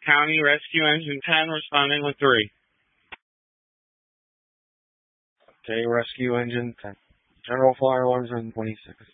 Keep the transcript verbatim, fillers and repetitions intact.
County Rescue Engine ten responding with three. Okay, Rescue Engine ten. General Flyer one twenty-six.